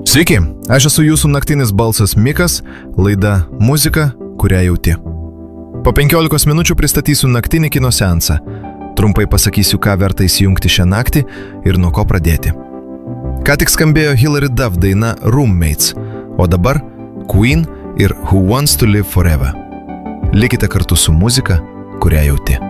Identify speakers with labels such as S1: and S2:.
S1: Sveiki, aš esu jūsų naktinis balsas Mikas, laida Muzika, kurią jauti. Po 15 minučių pristatysiu naktinį kino seansą. Trumpai pasakysiu, ką verta įsijungti šią naktį ir nuo ko pradėti. Ką tik skambėjo Hilary Duff daina Roommates, o dabar Queen ir Who Wants to Live Forever. Likite kartu su muzika, kurią jauti.